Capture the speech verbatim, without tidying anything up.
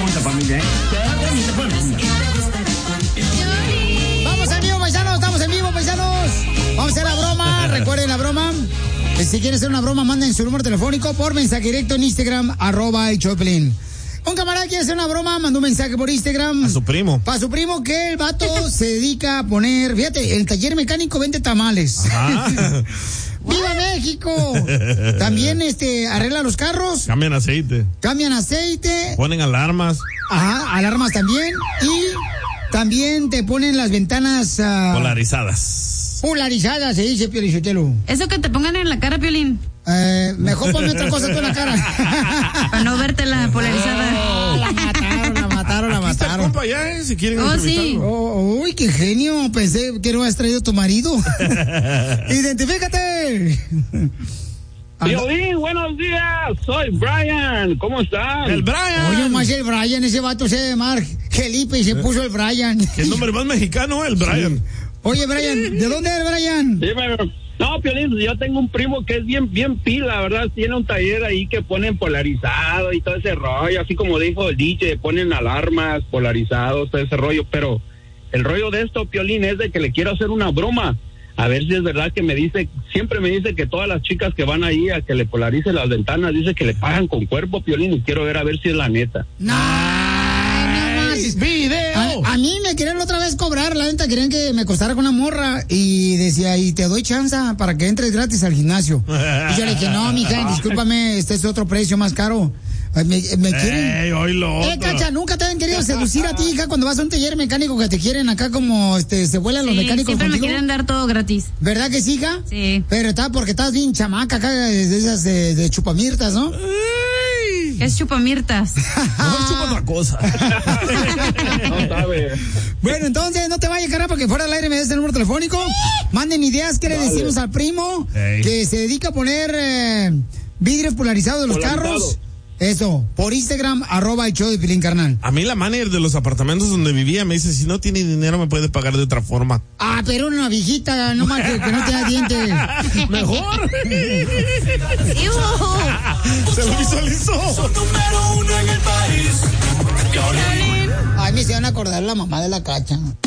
bonita familia, ¿eh? Qué bonita familia. Vamos en vivo, paisanos, estamos en vivo, paisanos. Vamos a hacer la broma, recuerden la broma. Si quieren hacer una broma, manden su número telefónico por mensaje directo en Instagram, arroba el Choplin. Un camarada quiere hacer una broma, mandó un mensaje por Instagram. A su primo. Para su primo, que el vato se dedica a poner, fíjate, el taller mecánico vende tamales. ¡Viva México! También este arregla los carros. Cambian aceite. Cambian aceite. Ponen alarmas. Ajá, alarmas también. Y también te ponen las ventanas uh, polarizadas. Polarizadas, se dice, Piolín Sotelo. Eso que te pongan en la cara, Piolín. Eh, mejor ponme otra cosa tú en la cara. Para no verte la polarizada. Oh, la mataron, la mataron, la Aquí mataron. está el compa ya, ¿eh? Si quieren Oh, sí. Oh, uy, qué genio. Pensé que no habías traído tu marido. Identifícate. Piolín, buenos días. Soy Brian. ¿Cómo estás? El Brian. Oye, más el Brian, ese vato se llama Felipe y se puso el Brian. ¿Qué nombre más mexicano, el Brian? Sí. Oye, Brian, ¿de dónde eres, Brian? Sí, pero... No, Piolín, yo tengo un primo que es bien bien pila, ¿verdad? Tiene un taller ahí que ponen polarizado y todo ese rollo, así como dijo el D J, ponen alarmas, polarizados, todo ese rollo, pero el rollo de esto, Piolín, es de que le quiero hacer una broma, a ver si es verdad que me dice, siempre me dice que todas las chicas que van ahí a que le polarice las ventanas, dice que le pagan con cuerpo, Piolín, y quiero ver a ver si es la neta. No, video. A, a mí me querían otra vez cobrar, la neta, querían que me acostara con una morra y decía, y te doy chance para que entres gratis al gimnasio. Y yo le dije, no, mija, discúlpame, este es otro precio más caro. Me, me quieren. Ey, oílo, eh, Cacha, nunca te han querido seducir a ti, hija, cuando vas a un taller mecánico que te quieren acá como, este, se vuelan los Sí, mecánicos siempre contigo. me quieren dar todo gratis. ¿Verdad que sí, hija? Sí. Pero está porque estás bien chamaca acá, de esas de, de chupamirtas, ¿no? Es chupamirtas. No es chupa otra cosa. No sabe. Bueno, entonces no te vayas, cara, porque fuera del aire me des el número telefónico. Manden ideas que le Dale. decimos al primo Ey. que se dedica a poner eh, vidrios polarizados de los Polarizado. carros. Eso, por Instagram, arroba el show de Pilín, carnal. A mí la manager de los apartamentos donde vivía me dice, si no tiene dinero me puede pagar de otra forma. Ah, pero una viejita, no más que, que no tenga dientes. Mejor. Se lo visualizó. Ay, me se van a acordar la mamá de la Cacha.